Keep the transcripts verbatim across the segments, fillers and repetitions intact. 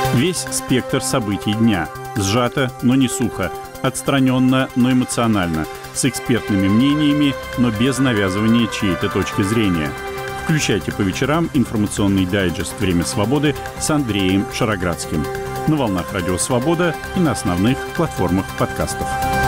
Весь спектр событий дня. Сжато, но не сухо. Отстраненно, но эмоционально. С экспертными мнениями, но без навязывания чьей-то точки зрения. Включайте по вечерам информационный дайджест «Время свободы» с Андреем Шароградским. На волнах Радио Свобода и на основных платформах подкастов.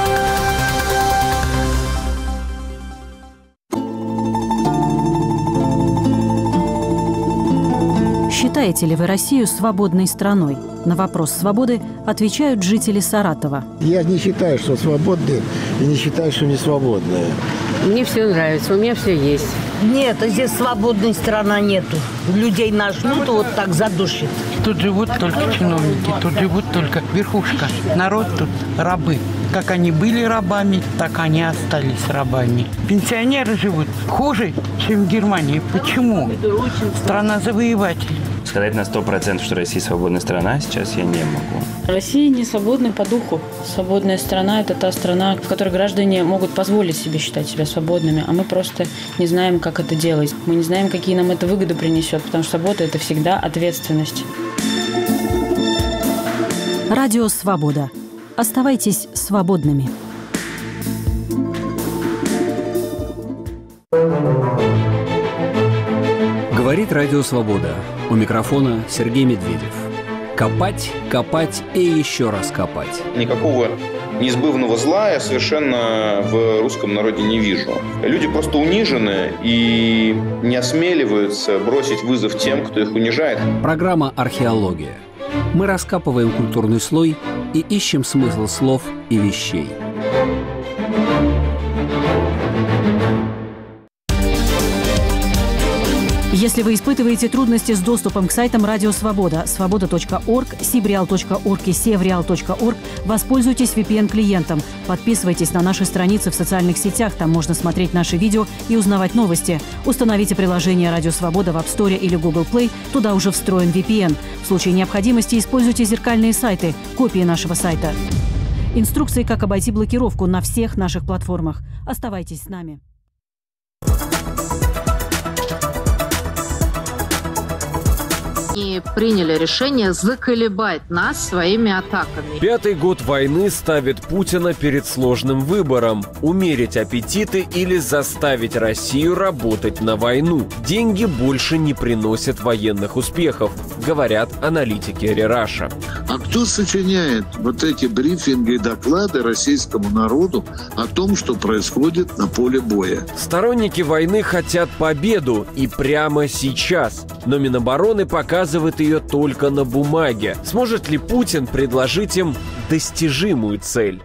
Считаете ли вы Россию свободной страной? На вопрос свободы отвечают жители Саратова. Я не считаю, что свободные, и не считаю, что не свободные. Мне все нравится, у меня все есть. Нет, здесь свободной страны нету. Людей нажмут, вот так задушит. Тут живут только чиновники, тут живут только верхушка. Народ тут рабы. Как они были рабами, так они остались рабами. Пенсионеры живут хуже, чем в Германии. Почему? Страна завоевателей. Сказать на сто процентов, что Россия свободная страна, сейчас я не могу. Россия не свободна по духу. Свободная страна – это та страна, в которой граждане могут позволить себе считать себя свободными, а мы просто не знаем, как это делать. Мы не знаем, какие нам это выгоды принесет, потому что свобода – это всегда ответственность. Радио «Свобода». Оставайтесь свободными. Говорит Радио Свобода. У микрофона Сергей Медведев. Копать, копать и еще раз копать. Никакого неизбывного зла я совершенно в русском народе не вижу. Люди просто унижены и не осмеливаются бросить вызов тем, кто их унижает. Программа «Археология». Мы раскапываем культурный слой и ищем смысл слов и вещей. Если вы испытываете трудности с доступом к сайтам Радио Свобода, свобода точка орг, сибреал точка орг и севреал точка орг, воспользуйтесь ви пи эн-клиентом. Подписывайтесь на наши страницы в социальных сетях, там можно смотреть наши видео и узнавать новости. Установите приложение Радио Свобода в App Store или Google Play, туда уже встроен ви пи эн. В случае необходимости используйте зеркальные сайты, копии нашего сайта. Инструкции, как обойти блокировку на всех наших платформах. Оставайтесь с нами. И приняли решение заколебать нас своими атаками. Пятый год войны ставит Путина перед сложным выбором – умерить аппетиты или заставить Россию работать на войну. Деньги больше не приносят военных успехов, говорят аналитики Рераша. А кто сочиняет вот эти брифинги и доклады российскому народу о том, что происходит на поле боя? Сторонники войны хотят победу и прямо сейчас. Но Минобороны показывает ее только на бумаге. Сможет ли Путин предложить им достижимую цель?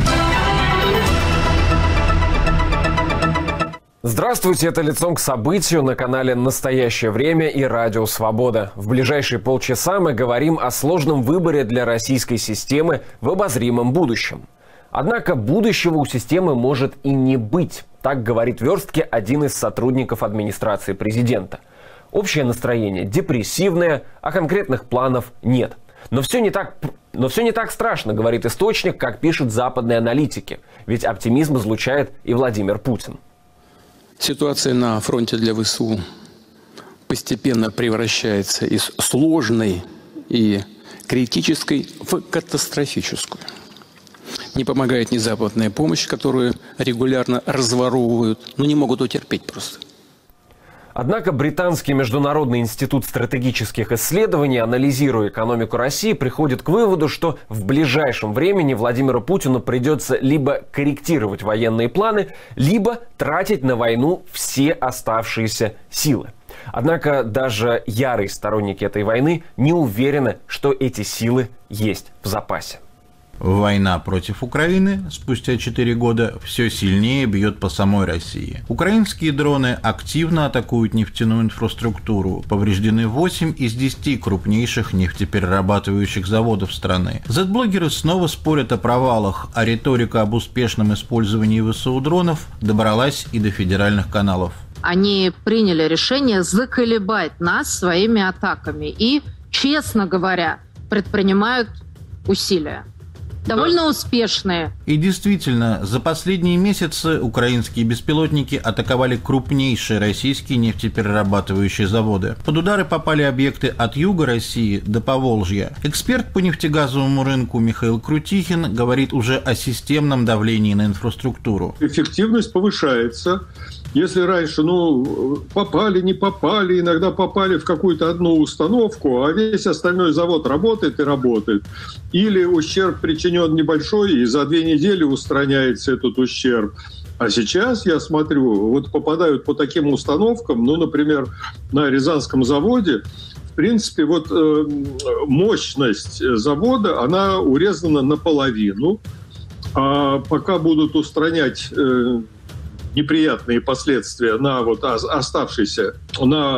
Здравствуйте, это «Лицом к событию» на канале «Настоящее время» и Радио Свобода. В ближайшие полчаса мы говорим о сложном выборе для российской системы в обозримом будущем. Однако будущего у системы может и не быть. Так говорит в верстке один из сотрудников администрации президента. Общее настроение депрессивное, а конкретных планов нет. Но все не так, но все не так страшно, говорит источник, как пишут западные аналитики. Ведь оптимизм излучает и Владимир Путин. Ситуация на фронте для ВСУ постепенно превращается из сложной и критической в катастрофическую. Не помогает ни западная помощь, которую регулярно разворовывают, но не могут утерпеть просто. Однако британский Международный институт стратегических исследований, анализируя экономику России, приходит к выводу, что в ближайшем времени Владимиру Путину придется либо корректировать военные планы, либо тратить на войну все оставшиеся силы. Однако даже ярые сторонники этой войны не уверены, что эти силы есть в запасе. Война против Украины спустя четыре года все сильнее бьет по самой России. Украинские дроны активно атакуют нефтяную инфраструктуру. Повреждены восемь из десяти крупнейших нефтеперерабатывающих заводов страны. зет-блогеры снова спорят о провалах, а риторика об успешном использовании ВСУ дронов добралась и до федеральных каналов. Они приняли решение заколебать нас своими атаками и, честно говоря, предпринимают усилия. довольно успешные. И действительно, за последние месяцы украинские беспилотники атаковали крупнейшие российские нефтеперерабатывающие заводы. Под удары попали объекты от юга России до Поволжья. Эксперт по нефтегазовому рынку Михаил Крутихин говорит уже о системном давлении на инфраструктуру. Эффективность повышается. Если раньше, ну, попали, не попали, иногда попали в какую-то одну установку, а весь остальной завод работает и работает. Или ущерб причинен небольшой, и за две недели устраняется этот ущерб. А сейчас, я смотрю, вот попадают по таким установкам, ну, например, на Рязанском заводе, в принципе, вот э, мощность завода, она урезана наполовину, а пока будут устранять... Э, неприятные последствия на вот оставшейся на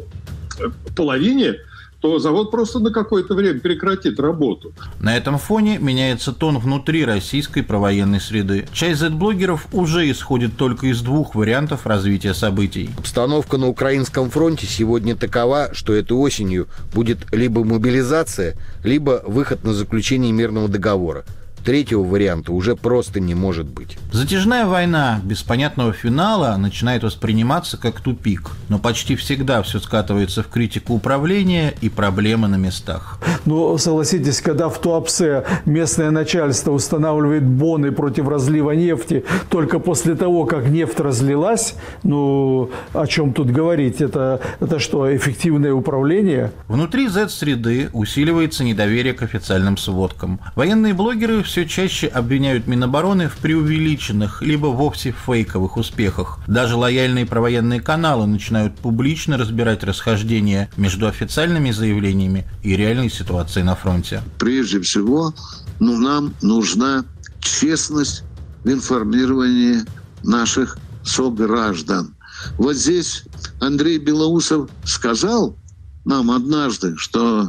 половине, то завод просто на какое-то время прекратит работу. На этом фоне меняется тон внутри российской провоенной среды. Часть зет-блогеров уже исходит только из двух вариантов развития событий. Обстановка на украинском фронте сегодня такова, что этой осенью будет либо мобилизация, либо выход на заключение мирного договора. Третьего варианта уже просто не может быть. Затяжная война без понятного финала начинает восприниматься как тупик, но почти всегда все скатывается в критику управления и проблемы на местах. Ну, согласитесь, когда в Туапсе местное начальство устанавливает боны против разлива нефти только после того, как нефть разлилась, ну, о чем тут говорить? Это, это что, эффективное управление? Внутри зет-среды усиливается недоверие к официальным сводкам. Военные блогеры все чаще обвиняют Минобороны в преувеличенных, либо вовсе фейковых успехах. Даже лояльные провоенные каналы начинают публично разбирать расхождения между официальными заявлениями и реальной ситуацией на фронте. Прежде всего, ну, нам нужна честность в информировании наших сограждан. Вот здесь Андрей Белоусов сказал нам однажды, что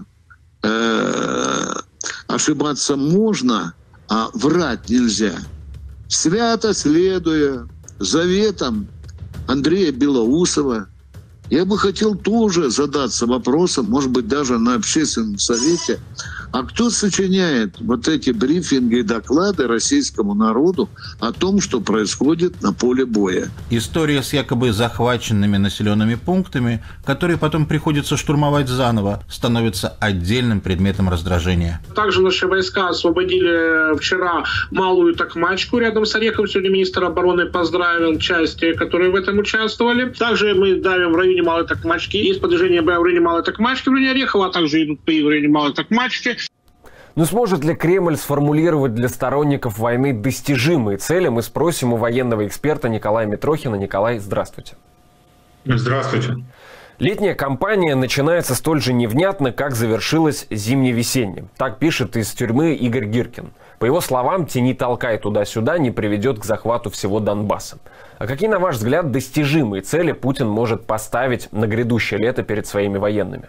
э, ошибаться можно, а врать нельзя. Свято следуя заветам Андрея Белоусова, я бы хотел тоже задаться вопросом, может быть, даже на общественном совете, а кто сочиняет вот эти брифинги и доклады российскому народу о том, что происходит на поле боя? История с якобы захваченными населенными пунктами, которые потом приходится штурмовать заново, становится отдельным предметом раздражения. Также наши войска освободили вчера Малую Токмачку рядом с Орехом. Сегодня министр обороны поздравил части, которые в этом участвовали. Также мы давим в районе Малой Токмачки. Есть подвижение боя в районе Малой Токмачки, в районе Орехова, а также идут бои в районе Малой Токмачки. Но сможет ли Кремль сформулировать для сторонников войны достижимые цели? Мы спросим у военного эксперта Николая Митрохина. Николай, здравствуйте. Здравствуйте. Летняя кампания начинается столь же невнятно, как завершилась зимне-весенняя. Так пишет из тюрьмы Игорь Гиркин. По его словам, тяни-толкай туда-сюда не приведет к захвату всего Донбасса. А какие, на ваш взгляд, достижимые цели Путин может поставить на грядущее лето перед своими военными?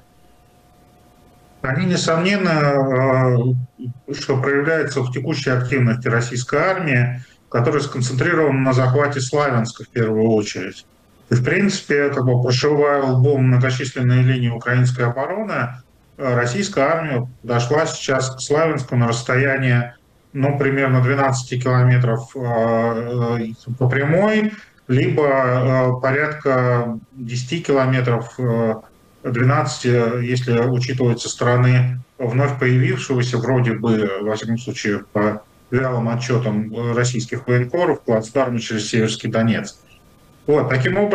Они, несомненно, что проявляются в текущей активности российской армии, которая сконцентрирована на захвате Славянска в первую очередь. И, в принципе, как бы прошивая лбом многочисленные линии украинской обороны, российская армия дошла сейчас к Славянску на расстояние, ну, примерно двенадцать километров по прямой, либо порядка десять километров, двенадцать, если учитывать со стороны вновь появившегося, вроде бы, во всяком случае, по вялым отчетам российских военкоров, плацдарма через Северский Донецк. Вот, таким образом,